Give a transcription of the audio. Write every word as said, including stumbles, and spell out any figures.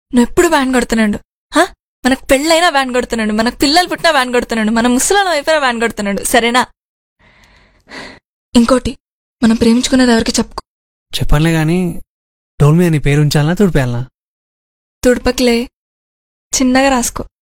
నువ్వు ఎప్పుడు వ్యాన్ కొడుతున్నాడు. మనకు పెళ్ళైనా వ్యాన్ కొడుతున్నాడు, మనకు పిల్లలు పుట్టినా వ్యాన్ కొడుతున్నాడు, మన ముసలాం అయిపోయినా వ్యాన్ కొడుతున్నాడు. సరేనా? ఇంకోటి, మనం ప్రేమించుకునేది ఎవరికి చెప్పుకో. చెప్పనులే గాని డోల్ మీద నీ పేరు ఉంచాలనా తుడిపేయాలనా? తుడపకిలే, చిన్నగా రాసుకో.